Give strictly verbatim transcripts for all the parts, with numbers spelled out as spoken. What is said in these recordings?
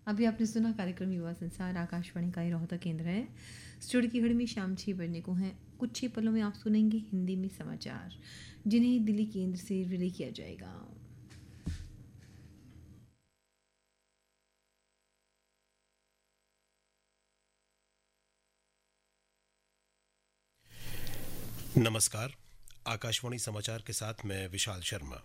अभी आपने सुना कार्यक्रम युवा संसार आकाशवाणी का ही रोहतक केंद्र है। स्टूडियो की घड़ी में शाम छः बजने को हैं। कुछ ही पलों में आप सुनेंगे हिंदी में समाचार, जिन्हें दिल्ली केंद्र से रिले किया जाएगा। नमस्कार। आकाशवाणी समाचार के साथ मैं विशाल शर्मा।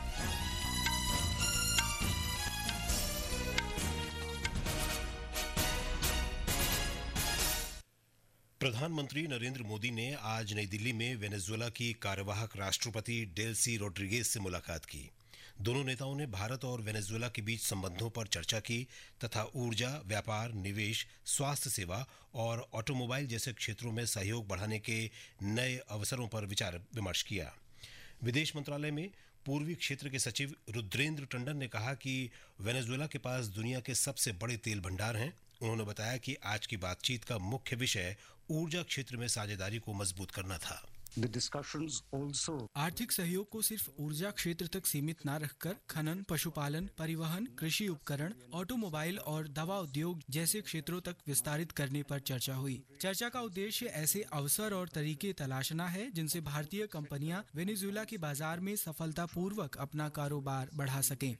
प्रधानमंत्री नरेंद्र मोदी ने आज नई दिल्ली में वेनेजुएला की कार्यवाहक राष्ट्रपति डेल्सी रोड्रिगेज से मुलाकात की। दोनों नेताओं ने भारत और वेनेजुएला के बीच संबंधों पर चर्चा की तथा ऊर्जा, व्यापार, निवेश, स्वास्थ्य सेवा और ऑटोमोबाइल जैसे क्षेत्रों में सहयोग बढ़ाने के नए अवसरों पर विचार विमर्श किया। विदेश मंत्रालय में पूर्वी क्षेत्र के सचिव रुद्रेंद्र टंडन ने कहा कि वेनेजुएला के पास दुनिया के सबसे बड़े तेल भंडार हैं। उन्होंने बताया कि आज की बातचीत का मुख्य विषय ऊर्जा क्षेत्र में साझेदारी को मजबूत करना था। आर्थिक सहयोग को सिर्फ ऊर्जा क्षेत्र तक सीमित न रखकर खनन, पशुपालन, परिवहन, कृषि उपकरण, ऑटोमोबाइल और दवा उद्योग जैसे क्षेत्रों तक विस्तारित करने पर चर्चा हुई। चर्चा का उद्देश्य ऐसे अवसर और तरीके तलाशना है जिनसे भारतीय कंपनियां वेनेजुएला के बाजार में सफलतापूर्वक अपना कारोबार बढ़ा सकें।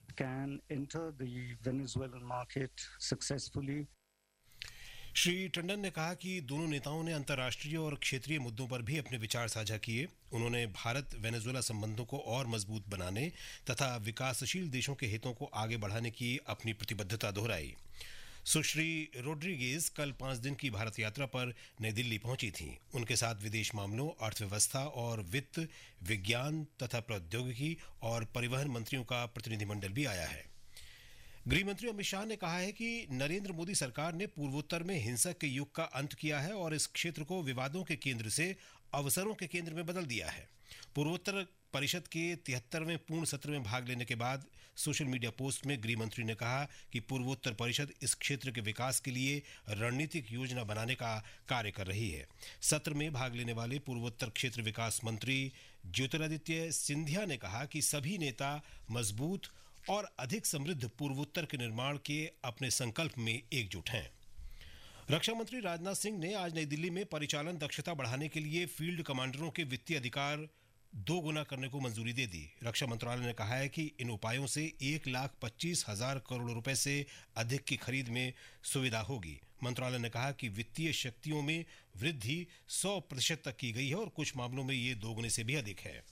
श्री टंडन ने कहा कि दोनों नेताओं ने अंतर्राष्ट्रीय और क्षेत्रीय मुद्दों पर भी अपने विचार साझा किए। उन्होंने भारत वेनेजुएला संबंधों को और मजबूत बनाने तथा विकासशील देशों के हितों को आगे बढ़ाने की अपनी प्रतिबद्धता दोहराई। सुश्री रोड्रिगेज कल पांच दिन की भारत यात्रा पर नई दिल्ली पहुंची थीं। उनके साथ विदेश मामलों, अर्थव्यवस्था और वित्त, विज्ञान तथा प्रौद्योगिकी और परिवहन मंत्रियों का प्रतिनिधिमंडल भी आया है। गृह मंत्री अमित शाह ने कहा है कि नरेंद्र मोदी सरकार ने पूर्वोत्तर में हिंसक के युग का अंत किया है और इस क्षेत्र को विवादों के केंद्र से अवसरों के केंद्र में बदल दिया है। पूर्वोत्तर परिषद के तिहत्तरवें पूर्ण सत्र में भाग लेने के बाद सोशल मीडिया पोस्ट में गृह मंत्री ने कहा कि पूर्वोत्तर परिषद इस क्षेत्र के विकास के लिए रणनीतिक योजना बनाने का कार्य कर रही है। सत्र में भाग लेने वाले पूर्वोत्तर क्षेत्र विकास मंत्री ज्योतिरादित्य सिंधिया ने कहा कि सभी नेता मजबूत और अधिक समृद्ध पूर्वोत्तर के निर्माण के अपने संकल्प में एकजुट हैं। रक्षा मंत्री राजनाथ सिंह ने आज नई दिल्ली में परिचालन दक्षता बढ़ाने के लिए फील्ड कमांडरों के वित्तीय अधिकार दो गुना करने को मंजूरी दे दी। रक्षा मंत्रालय ने कहा है कि इन उपायों से एक लाख पच्चीस हजार करोड़ रुपए से अधिक की खरीद में सुविधा होगी। मंत्रालय ने कहा कि वित्तीय शक्तियों में वृद्धि सौ प्रतिशत तक की गई है और कुछ मामलों में ये दोगुने से भी अधिक है।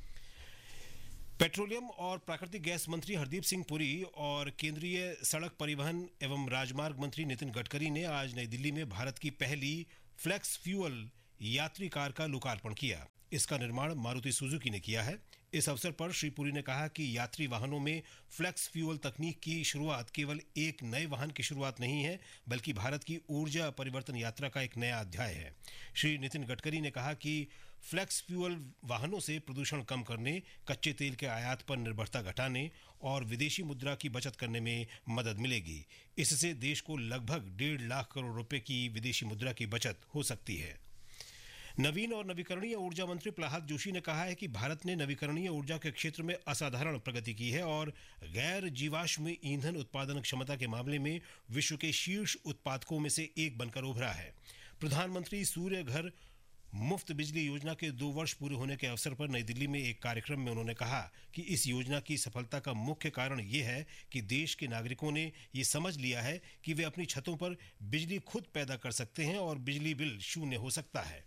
पेट्रोलियम और प्राकृतिक गैस मंत्री हरदीप सिंह पुरी और केंद्रीय सड़क परिवहन एवं राजमार्ग मंत्री नितिन गडकरी ने आज नई दिल्ली में भारत की पहली फ्लेक्स फ्यूल यात्री कार का लोकार्पण किया। इसका निर्माण मारुति सुजुकी ने किया है। इस अवसर पर श्री पुरी ने कहा कि यात्री वाहनों में फ्लेक्स फ्यूल तकनीक की शुरुआत केवल एक नए वाहन की शुरुआत नहीं है, बल्कि भारत की ऊर्जा परिवर्तन यात्रा का एक नया अध्याय है। श्री नितिन गडकरी ने कहा कि फ्लेक्स फ्यूल वाहनों से प्रदूषण कम करने, कच्चे तेल के आयात पर निर्भरता घटाने और विदेशी मुद्रा की बचत करने में मदद मिलेगी। इससे देश को लगभग डेढ़ लाख करोड़ रुपए की विदेशी मुद्रा की बचत हो सकती है। नवीन और नवीकरणीय ऊर्जा मंत्री प्रहलाद जोशी ने कहा है कि भारत ने नवीकरणीय ऊर्जा के क्षेत्र में असाधारण प्रगति की है और गैर जीवाश्म ईंधन उत्पादन क्षमता के मामले में विश्व के शीर्ष उत्पादकों में से एक बनकर उभरा है। प्रधानमंत्री सूर्य घर मुफ्त बिजली योजना के दो वर्ष पूरे होने के अवसर पर नई दिल्ली में एक कार्यक्रम में उन्होंने कहा कि इस योजना की सफलता का मुख्य कारण ये है कि देश के नागरिकों ने ये समझ लिया है कि वे अपनी छतों पर बिजली खुद पैदा कर सकते हैं और बिजली बिल शून्य हो सकता है।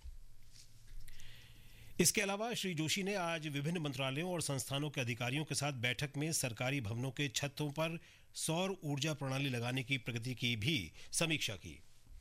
इसके अलावा श्री जोशी ने आज विभिन्न मंत्रालयों और संस्थानों के अधिकारियों के साथ बैठक में सरकारी भवनों के छतों पर सौर ऊर्जा प्रणाली लगाने की प्रगति की भी समीक्षा की।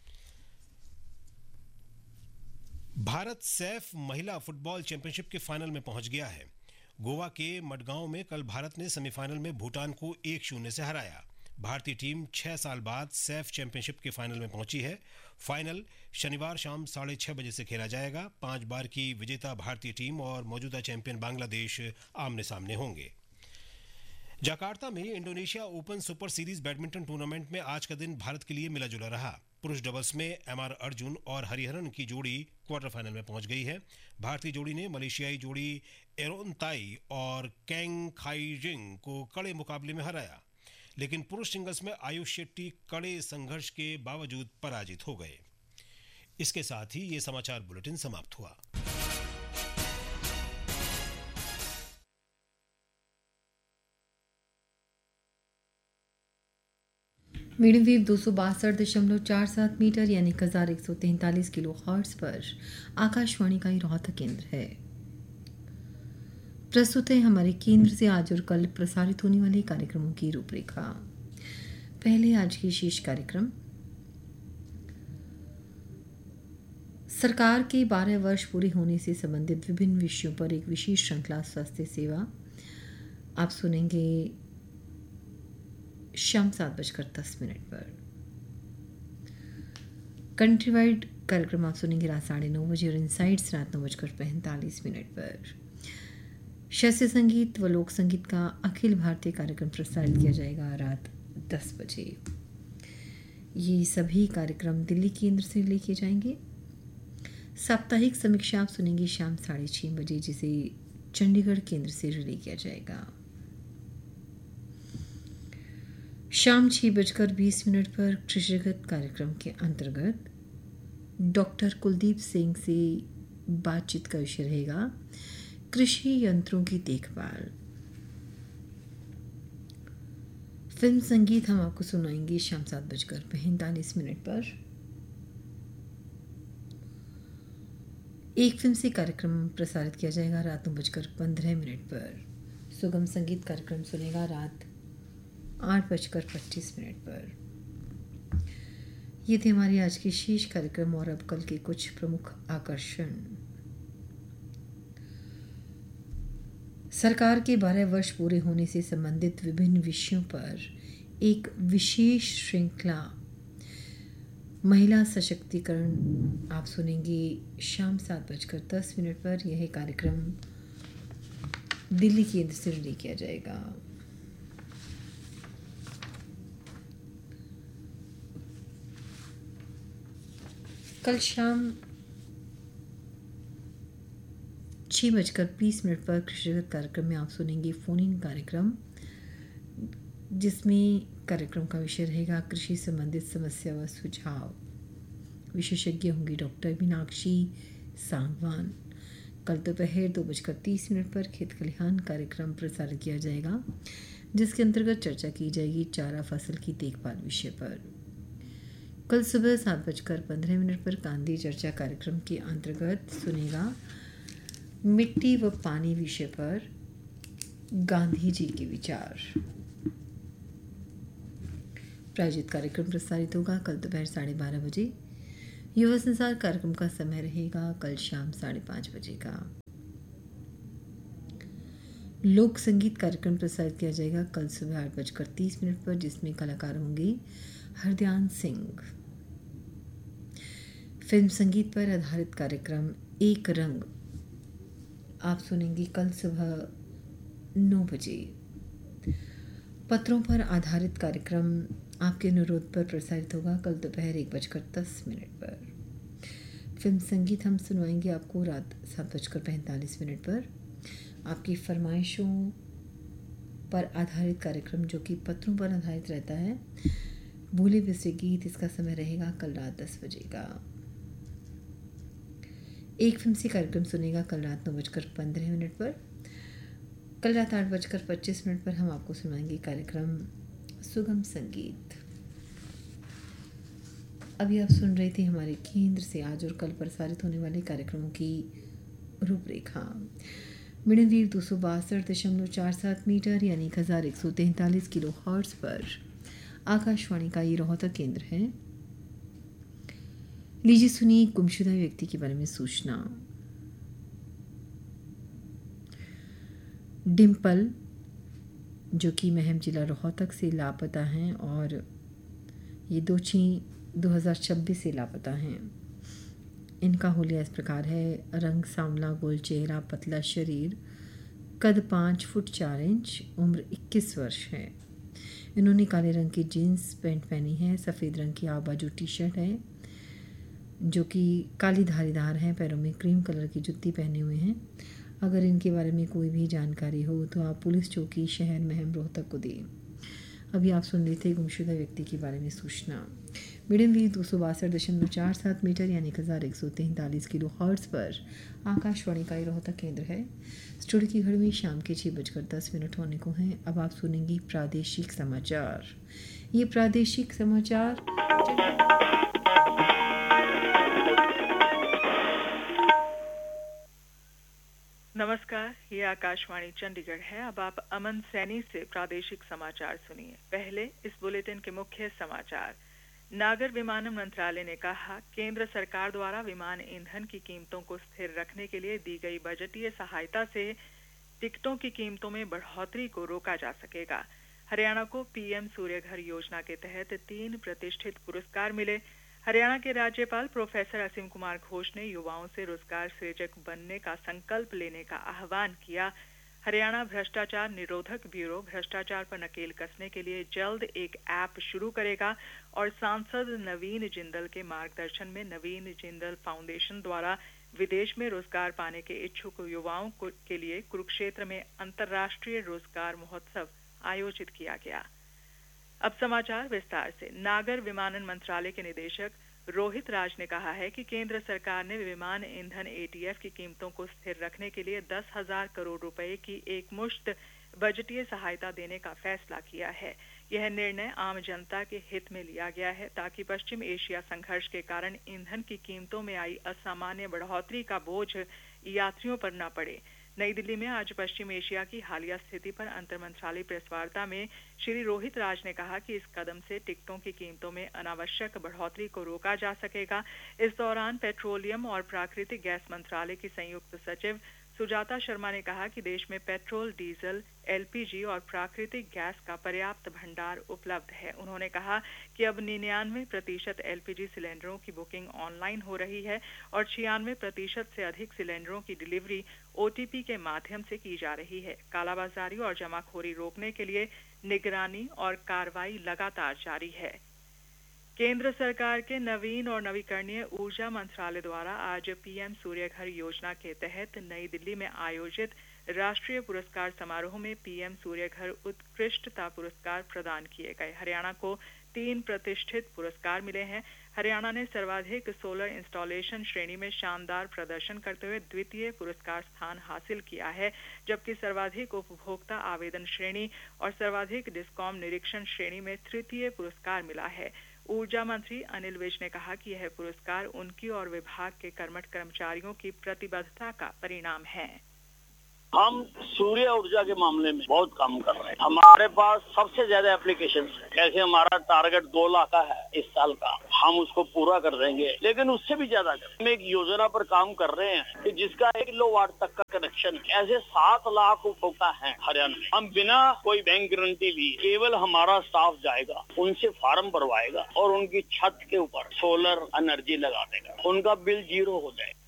भारत सैफ महिला फुटबॉल चैंपियनशिप के फाइनल में पहुंच गया है। गोवा के मडगांव में कल भारत ने सेमीफाइनल में भूटान को एक शून्य से हराया। भारतीय टीम छह साल बाद सैफ चैंपियनशिप के फाइनल में पहुंची है। फाइनल शनिवार शाम साढ़े छह बजे से खेला जाएगा। पांच बार की विजेता भारतीय टीम और मौजूदा चैंपियन बांग्लादेश आमने सामने होंगे। जकार्ता में Indonesia open super series badminton tournament में आज का दिन भारत के लिए मिला जुला रहा। पुरुष डबल्स में एम आर अर्जुन और हरिहरन की जोड़ी क्वार्टर फाइनल में पहुंच गई है। भारतीय जोड़ी ने मलेशियाई जोड़ी एरोन ताई और कैंग खाई जिंग को कड़े मुकाबले में हराया। लेकिन पुरुष सिंगल्स में आयुष शेट्टी कड़े संघर्ष के बावजूद पराजित हो गए। इसके साथ ही ये समाचार बुलेटिन समाप्त हुआ। मीडियम वेव दो सौ बासठ दशमलव चार सात मीटर यानी एक हजार एक सौ तैंतालीस किलो हर्ट्ज पर आकाशवाणी का ही रोहतक केंद्र है। प्रस्तुत है हमारे केंद्र से आज और कल प्रसारित होने वाले कार्यक्रमों की रूपरेखा। पहले आज के विशेष कार्यक्रम। सरकार के बारह वर्ष पूरे होने से संबंधित विभिन्न विषयों पर एक विशेष श्रृंखला स्वास्थ्य सेवा। आप सुनेंगे शाम सात बजकर दस मिनट पर। कंट्री वाइड कार्यक्रम आप सुनेंगे रात साढ़े नौ बजे और इनसाइट्स रात नौ बजकर पैंतालीस मिनट पर। शास्त्रीय संगीत व लोक संगीत का अखिल भारतीय कार्यक्रम प्रसारित किया जाएगा रात दस बजे। ये सभी कार्यक्रम दिल्ली केंद्र से लेके जाएंगे। साप्ताहिक समीक्षा आप सुनेंगे शाम साढ़े छः बजे, जिसे चंडीगढ़ केंद्र से रिले किया जाएगा। शाम छः बजकर बीस मिनट पर कृषिगत कार्यक्रम के अंतर्गत डॉक्टर कुलदीप सिंह से बातचीत का विषय रहेगा कृषि यंत्रों की देखभाल। फिल्म संगीत हम आपको सुनाएंगे शाम सात बजकर पैंतालीस मिनट पर। एक फिल्म से कार्यक्रम प्रसारित किया जाएगा रात नौ बजकर पंद्रह मिनट पर। सुगम संगीत कार्यक्रम सुनेगा रात आठ बजकर पच्चीस मिनट पर। ये थे हमारे आज के शेष कार्यक्रम और अब कल के कुछ प्रमुख आकर्षण। सरकार के बारह वर्ष पूरे होने से संबंधित विभिन्न विषयों पर एक विशेष श्रृंखला महिला सशक्तिकरण आप सुनेंगे शाम सात बजकर दस मिनट पर। यह कार्यक्रम दिल्ली केंद्र से रिले किया जाएगा। कल शाम छः बजकर बीस मिनट पर कृषिगत कार्यक्रम में आप सुनेंगे फोन इन कार्यक्रम, जिसमें कार्यक्रम का विषय रहेगा कृषि संबंधित समस्या व सुझाव। विशेषज्ञ होंगे डॉक्टर मीनाक्षी सांगवान। कल दोपहर दो बजकर तीस मिनट पर खेत खलिहान कार्यक्रम प्रसारित किया जाएगा, जिसके अंतर्गत चर्चा की जाएगी चारा फसल की देखभाल विषय पर। कल सुबह सात बजकर पंद्रह मिनट पर गांधी चर्चा कार्यक्रम के अंतर्गत सुनेगा मिट्टी व पानी विषय पर गांधी जी के विचार। प्रायोजित कार्यक्रम प्रसारित होगा कल दोपहर साढ़े बारह बजे। युवा संसार कार्यक्रम का समय रहेगा कल शाम साढ़े पाँच बजे का। लोक संगीत कार्यक्रम प्रसारित किया जाएगा कल सुबह आठ बजकर तीस मिनट पर, जिसमें कलाकार होंगे हरदयान सिंह। फिल्म संगीत पर आधारित कार्यक्रम एक रंग आप सुनेंगे कल सुबह नौ बजे। पत्रों पर आधारित कार्यक्रम आपके अनुरोध पर प्रसारित होगा कल दोपहर एक बजकर दस मिनट पर। फिल्म संगीत हम सुनवाएंगे आपको रात सात बजकर पैंतालीस मिनट पर। आपकी फरमाइशों पर आधारित कार्यक्रम जो कि पत्रों पर आधारित रहता है, भूले बिसरे गीत, इसका समय रहेगा कल रात दस बजे का। एक फिल्म से कार्यक्रम सुनेगा कल रात नौ बजकर पंद्रह मिनट पर। कल रात आठ बजकर पच्चीस मिनट पर हम आपको सुनाएंगे कार्यक्रम सुगम संगीत। अभी आप सुन रहे थे हमारे केंद्र से आज और कल प्रसारित होने वाले कार्यक्रमों की रूपरेखा। मीडियम वेव दो सौ बासठ दशमलव चार सात मीटर यानी एक हजार एक सौ तैंतालीस किलो हर्ट्ज पर आकाशवाणी का ये रोहतक केंद्र है। लीजिए सुनिए गुमशुदा व्यक्ति के बारे में सूचना। डिम्पल, जो कि महम जिला रोहतक से लापता हैं और ये दोषी दो हज़ार छब्बीस से लापता हैं। इनका हुलिया इस प्रकार है: रंग सांवला, गोल चेहरा, पतला शरीर, कद पाँच फुट चार इंच, उम्र इक्कीस वर्ष है। इन्होंने काले रंग की जीन्स पैंट पहनी है, सफ़ेद रंग की आबाजू टी शर्ट है जो कि काली धारीदार है, पैरों में क्रीम कलर की जुत्ती पहने हुए हैं। अगर इनके बारे में कोई भी जानकारी हो तो आप पुलिस चौकी शहर महम रोहतक को दें। अभी आप सुन रहे थे गुमशुदा व्यक्ति के बारे में सूचना। मीडियम वेव दो सौ बासठ दशमलव चार सात मीटर यानी एक हज़ार एक सौ तैंतालीस किलो हर्ट्ज पर आकाशवाणी का ये रोहतक केंद्र है। स्टूडियो की घड़ी में शाम के छः बजकर दस मिनट होने को हैं। अब आप सुनेंगी प्रादेशिक समाचार। ये प्रादेशिक समाचार नमस्कार, ये आकाशवाणी चंडीगढ़ है। अब आप अमन सैनी से प्रादेशिक समाचार सुनिए। पहले इस बुलेटिन के मुख्य समाचार। नागर विमानन मंत्रालय ने कहा, केंद्र सरकार द्वारा विमान ईंधन की कीमतों को स्थिर रखने के लिए दी गई बजटीय सहायता से टिकटों की कीमतों में बढ़ोतरी को रोका जा सकेगा। हरियाणा को पीएम सूर्यघर योजना के तहत तीन प्रतिष्ठित पुरस्कार मिले। हरियाणा के राज्यपाल प्रोफेसर असीम कुमार घोष ने युवाओं से रोजगार सृजक बनने का संकल्प लेने का आह्वान किया। हरियाणा भ्रष्टाचार निरोधक ब्यूरो भ्रष्टाचार पर नकेल कसने के लिए जल्द एक ऐप शुरू करेगा और सांसद नवीन जिंदल के मार्गदर्शन में नवीन जिंदल फाउंडेशन द्वारा विदेश में रोजगार पाने के इच्छुक युवाओं के लिए कुरुक्षेत्र में अंतर्राष्ट्रीय रोजगार महोत्सव आयोजित किया गया। अब समाचार विस्तार से। नागर विमानन मंत्रालय के निदेशक रोहित राज ने कहा है कि केंद्र सरकार ने विमान ईंधन एटीएफ की कीमतों को स्थिर रखने के लिए दस हजार करोड़ रुपए की एकमुश्त बजटीय सहायता देने का फैसला किया है। यह निर्णय आम जनता के हित में लिया गया है ताकि पश्चिम एशिया संघर्ष के कारण ईंधन की कीमतों में आई असामान्य बढ़ोतरी का बोझ यात्रियों पर न पड़े। नई दिल्ली में आज पश्चिम एशिया की हालिया स्थिति पर अंतर मंत्रालय प्रेस वार्ता में श्री रोहित राज ने कहा कि इस कदम से टिकटों की कीमतों में अनावश्यक बढ़ोतरी को रोका जा सकेगा। इस दौरान पेट्रोलियम और प्राकृतिक गैस मंत्रालय की संयुक्त सचिव सुजाता शर्मा ने कहा कि देश में पेट्रोल, डीजल, एलपीजी और प्राकृतिक गैस का पर्याप्त भंडार उपलब्ध है। उन्होंने कहा कि अब निन्यानवे प्रतिशत एलपीजी सिलेंडरों की बुकिंग ऑनलाइन हो रही है और छियानवे प्रतिशत से अधिक सिलेंडरों की डिलीवरी ओटीपी के माध्यम से की जा रही है। कालाबाजारी और जमाखोरी रोकने के लिए निगरानी और कार्रवाई लगातार जारी है। केंद्र सरकार के नवीन और नवीकरणीय ऊर्जा मंत्रालय द्वारा आज पीएम सूर्यघर योजना के तहत नई दिल्ली में आयोजित राष्ट्रीय पुरस्कार समारोह में पीएम सूर्यघर उत्कृष्टता पुरस्कार प्रदान किए गए। हरियाणा को तीन प्रतिष्ठित पुरस्कार मिले हैं। हरियाणा ने सर्वाधिक सोलर इंस्टॉलेशन श्रेणी में शानदार प्रदर्शन करते हुए द्वितीय पुरस्कार स्थान हासिल किया है, जबकि सर्वाधिक उपभोक्ता आवेदन श्रेणी और सर्वाधिक डिस्कॉम निरीक्षण श्रेणी में तृतीय पुरस्कार मिला है। ऊर्जा मंत्री अनिल विज ने कहा कि यह पुरस्कार उनकी और विभाग के कर्मठ कर्मचारियों की प्रतिबद्धता का परिणाम है। हम सूर्य ऊर्जा के मामले में बहुत काम कर रहे हैं। हमारे पास सबसे ज्यादा एप्लीकेशन है। कैसे हमारा टारगेट दो लाख का है इस साल का, हम उसको पूरा कर देंगे, लेकिन उससे भी ज्यादा हम एक योजना पर काम कर रहे हैं कि जिसका एक किलो वाट तक का कनेक्शन है। ऐसे सात लाख उपभोक्ता हैं हरियाणा में। हम बिना कोई बैंक गारंटी ली केवल हमारा स्टाफ जाएगा, उनसे फार्म भरवाएगा और उनकी छत के ऊपर सोलर एनर्जी लगा देगा, उनका बिल जीरो हो जाएगा।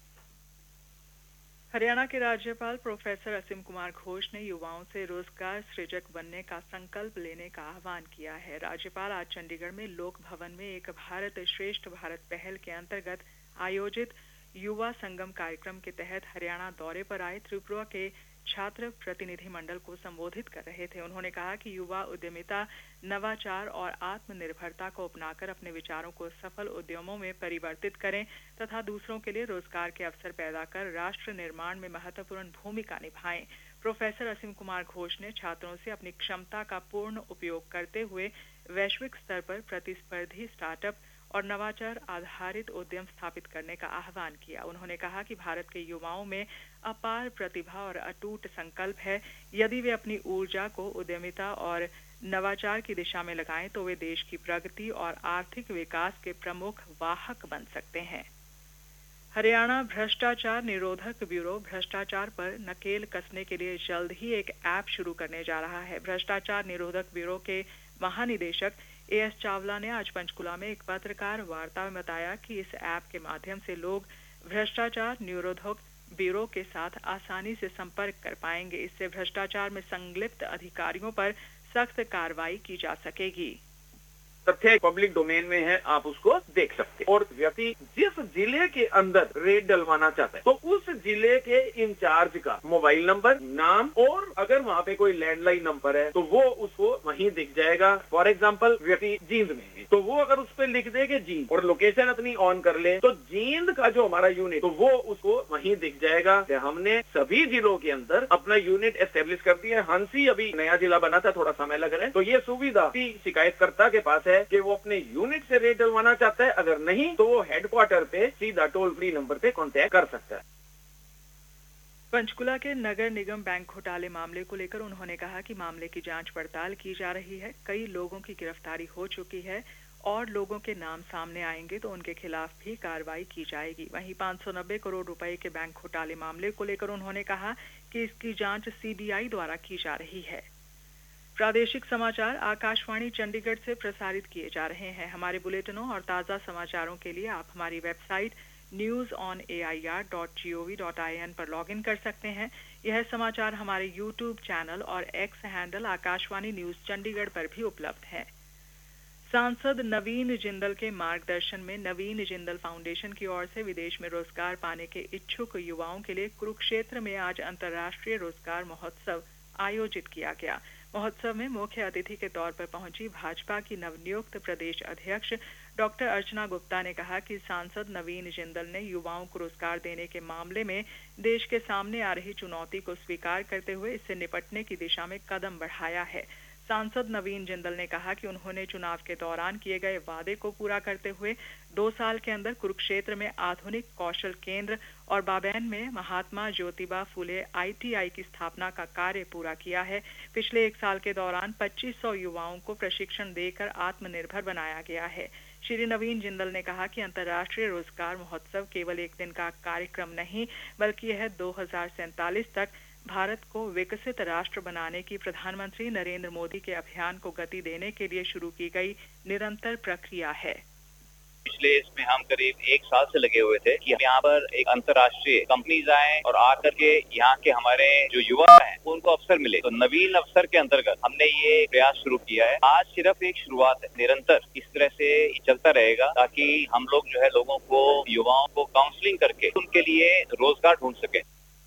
हरियाणा के राज्यपाल प्रोफेसर असीम कुमार घोष ने युवाओं से रोजगार सृजक बनने का संकल्प लेने का आह्वान किया है। राज्यपाल आज चंडीगढ़ में लोक भवन में एक भारत श्रेष्ठ भारत पहल के अंतर्गत आयोजित युवा संगम कार्यक्रम के तहत हरियाणा दौरे पर आए त्रिपुरा के छात्र प्रतिनिधि मंडल को संबोधित कर रहे थे। उन्होंने कहा कि युवा उद्यमिता, नवाचार और आत्मनिर्भरता को अपनाकर अपने विचारों को सफल उद्यमों में परिवर्तित करें तथा दूसरों के लिए रोजगार के अवसर पैदा कर राष्ट्र निर्माण में महत्वपूर्ण भूमिका निभाएं। प्रोफेसर असीम कुमार घोष ने छात्रों से अपनी क्षमता का पूर्ण उपयोग करते हुए वैश्विक स्तर पर प्रतिस्पर्धी स्टार्टअप और नवाचार आधारित उद्यम स्थापित करने का आह्वान किया। उन्होंने कहा कि भारत के युवाओं में अपार प्रतिभा और अटूट संकल्प है। यदि वे अपनी ऊर्जा को उद्यमिता और नवाचार की दिशा में लगाएं तो वे देश की प्रगति और आर्थिक विकास के प्रमुख वाहक बन सकते हैं। हरियाणा भ्रष्टाचार निरोधक ब्यूरो भ्रष्टाचार पर नकेल कसने के लिए जल्द ही एक ऐप शुरू करने जा रहा है। भ्रष्टाचार निरोधक ब्यूरो के महानिदेशक ए एस चावला ने आज पंचकुला में एक पत्रकार वार्ता में बताया कि इस ऐप के माध्यम से लोग भ्रष्टाचार निरोधक ब्यूरो के साथ आसानी से संपर्क कर पाएंगे। इससे भ्रष्टाचार में संलिप्त अधिकारियों पर सख्त कार्रवाई की जा सकेगी। तथ्य पब्लिक डोमेन में है, आप उसको देख सकते हैं। और व्यक्ति जिस जिले के अंदर रेड डलवाना चाहता है तो उस जिले के इंचार्ज का मोबाइल नंबर, नाम और अगर वहाँ पे कोई लैंडलाइन नंबर है तो वो उसको वहीं दिख जाएगा। फॉर एग्जाम्पल व्यक्ति जींद में है तो वो अगर उस पर लिख दे कि जींद और लोकेशन अपनी ऑन कर ले तो जींद का जो हमारा यूनिट तो वो उसको वहीं दिख जाएगा। हमने सभी जिलों के अंदर अपना यूनिट एस्टेब्लिश कर दिया है। हंसी अभी नया जिला बना था, थोड़ा समय लग रहा है, तो ये सुविधा शिकायतकर्ता के पास है कि वो अपने यूनिट से रेट डलवाना चाहता है, अगर नहीं तो वो हेडक्वार्टर पे सीधा टोल फ्री नंबर पे कॉन्टैक्ट कर सकता है। पंचकुला के नगर निगम बैंक घोटाले मामले को लेकर उन्होंने कहा कि मामले की जांच पड़ताल की जा रही है, कई लोगों की गिरफ्तारी हो चुकी है और लोगों के नाम सामने आएंगे तो उनके खिलाफ भी कार्रवाई की जाएगी। वहीं पाँच सौ नब्बे करोड़ रुपए के बैंक घोटाले मामले को लेकर उन्होंने कहा कि इसकी जांच सीबीआई द्वारा की जा रही है। प्रादेशिक समाचार आकाशवाणी चंडीगढ़ से प्रसारित किए जा रहे हैं। हमारे बुलेटिनों और ताज़ा समाचारों के लिए आप हमारी website news on A I R dot G O V dot I N पर लॉगिन कर सकते हैं। यह समाचार हमारे यूट्यूब चैनल और x handle Akashvani news Chandigarh पर भी उपलब्ध है। सांसद नवीन जिंदल के मार्गदर्शन में नवीन जिंदल फाउंडेशन की ओर से विदेश में रोजगार पाने के इच्छुक युवाओं के लिए कुरुक्षेत्र में आज अंतर्राष्ट्रीय रोजगार महोत्सव आयोजित किया गया। महोत्सव में मुख्य अतिथि के तौर पर पहुंची भाजपा की नवनियुक्त प्रदेश अध्यक्ष डॉक्टर अर्चना गुप्ता ने कहा कि सांसद नवीन जिंदल ने युवाओं को रोजगार देने के मामले में देश के सामने आ रही चुनौती को स्वीकार करते हुए इससे निपटने की दिशा में कदम बढ़ाया है। सांसद नवीन जिंदल ने कहा कि उन्होंने चुनाव के दौरान किए गए वादे को पूरा करते हुए दो साल के अंदर कुरुक्षेत्र में आधुनिक कौशल केंद्र और बाबैन में Mahatma Jyotiba Phule I T I की स्थापना का कार्य पूरा किया है। पिछले एक साल के दौरान पच्चीस सौ युवाओं को प्रशिक्षण देकर आत्मनिर्भर बनाया गया है। श्री नवीन जिंदल ने कहा कि अंतर्राष्ट्रीय रोजगार महोत्सव केवल एक दिन का कार्यक्रम नहीं बल्कि यह दो हजार सैंतालीस तक भारत को विकसित राष्ट्र बनाने की प्रधानमंत्री नरेंद्र मोदी के अभियान को गति देने के लिए शुरू की गई निरंतर प्रक्रिया है। पिछले इसमें हम करीब एक साल से लगे हुए थे कि यहाँ पर एक अंतर्राष्ट्रीय कंपनीज आए और आकर के यहाँ के हमारे जो युवा हैं उनको अवसर मिले। तो नवीन अवसर के अंतर्गत हमने ये प्रयास शुरू किया है। आज सिर्फ एक शुरुआत है, निरंतर इस तरह से चलता रहेगा ताकि हम लोग जो है लोगों को, युवाओं को काउंसलिंग करके उनके लिए रोजगार ढूंढ सके।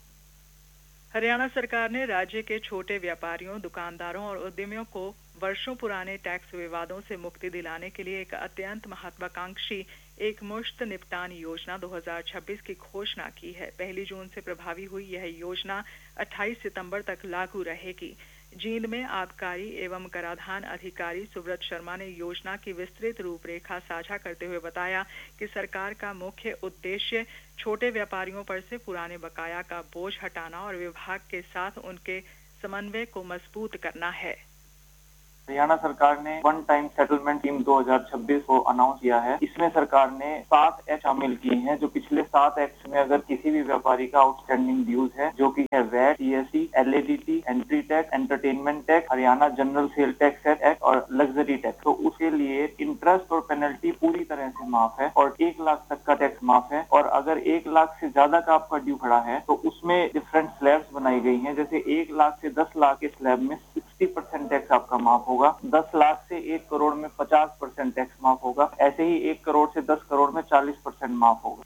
हरियाणा सरकार ने राज्य के छोटे व्यापारियों, दुकानदारों और उद्यमियों को वर्षों पुराने टैक्स विवादों से मुक्ति दिलाने के लिए एक अत्यंत महत्वाकांक्षी एक मुश्त निपटान योजना दो हज़ार छब्बीस की घोषणा की है। पहली जून से प्रभावी हुई यह योजना अट्ठाईस सितंबर तक लागू रहेगी। जींद में आबकारी एवं कराधान अधिकारी सुब्रत शर्मा ने योजना की विस्तृत रूपरेखा साझा करते हुए बताया कि सरकार का मुख्य उद्देश्य छोटे व्यापारियों पर से पुराने बकाया का बोझ हटाना और विभाग के साथ उनके समन्वय को मजबूत करना है। हरियाणा सरकार ने वन टाइम सेटलमेंट स्कीम दो हज़ार छब्बीस को अनाउंस किया है। इसमें सरकार ने सात एक्ट शामिल किए हैं। जो पिछले सात एक्ट में अगर किसी भी व्यापारी का आउटस्टैंडिंग ड्यूज है जो कि है VAT, T S C, L A D T, entry tax, entertainment tax, Haryana general sale tax act और लग्जरी टैक्स, तो उसके लिए इंटरेस्ट और पेनल्टी पूरी तरह से माफ है और एक लाख तक का टैक्स माफ है। और अगर एक लाख से ज्यादा का आपका ड्यू खड़ा है तो उसमें डिफरेंट स्लैब्स बनाई गई हैं। जैसे एक लाख से दस लाख के स्लैब में सिक्सटी परसेंट टैक्स आपका माफ होगा, दस लाख से एक करोड़ में पचास परसेंट टैक्स माफ होगा, ऐसे ही एक करोड़ से दस करोड़ में चालीस परसेंट माफ होगा।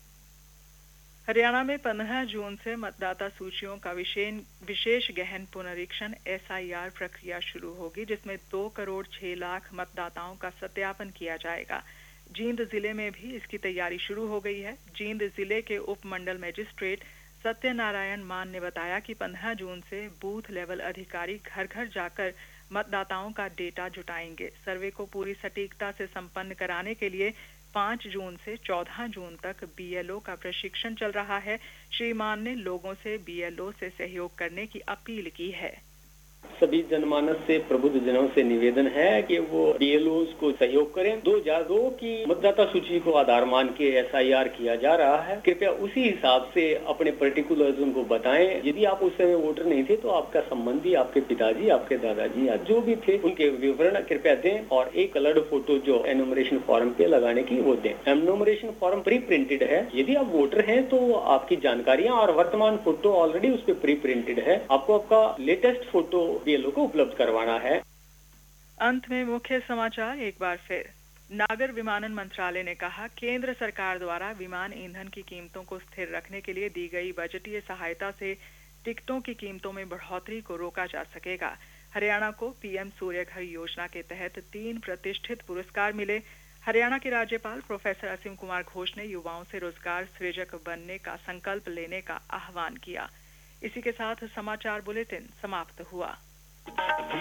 हरियाणा में पंद्रह जून से मतदाता सूचियों का विशेष विशेष गहन पुनरीक्षण एस आई आर प्रक्रिया शुरू होगी, जिसमें दो करोड़ छह लाख मतदाताओं का सत्यापन किया जाएगा। जींद जिले में भी इसकी तैयारी शुरू हो गई है। जींद जिले के उप मंडल मजिस्ट्रेट सत्यनारायण मान ने बताया कि पंद्रह जून से बूथ लेवल अधिकारी घर घर जाकर मतदाताओं का डेटा जुटाएंगे। सर्वे को पूरी सटीकता से संपन्न कराने के लिए पाँच जून से चौदह जून तक बी एल ओ का प्रशिक्षण चल रहा है। श्री मान ने लोगों से बी एल ओ से सहयोग करने की अपील की है। सभी जनमानस से, प्रबुद्ध जनों से निवेदन है कि वो बी एल ओज़ को सहयोग करें। दो हजार दो की मतदाता सूची को आधार मान के एस आई आर किया जा रहा है। कृपया उसी हिसाब से अपने पर्टिकुलर्स उनको बताएं। यदि आप उस समय वोटर नहीं थे तो आपका संबंधी, आपके पिताजी, आपके दादाजी या जो भी थे उनके विवरण कृपया दें और एक कलर्ड फोटो जो एनुमरेशन फॉर्म पे लगाने की वो दें। एनुमरेशन फॉर्म प्री प्रिंटेड है। यदि आप वोटर हैं तो आपकी जानकारियां और वर्तमान फोटो ऑलरेडी उस पर प्री प्रिंटेड है। आपको आपका latest photo B L O को उपलब्ध करवाना है। अंत में मुख्य समाचार एक बार फिर। नागर विमानन मंत्रालय ने कहा, केंद्र सरकार द्वारा विमान ईंधन की कीमतों को स्थिर रखने के लिए दी गई बजटीय सहायता से टिकटों की कीमतों में बढ़ोतरी को रोका जा सकेगा। हरियाणा को पीएम सूर्य घर योजना के तहत तीन प्रतिष्ठित पुरस्कार मिले। हरियाणा के राज्यपाल प्रोफेसर असीम कुमार घोष ने युवाओं से रोजगार सृजक बनने का संकल्प लेने का आह्वान किया। इसी के साथ समाचार बुलेटिन समाप्त हुआ।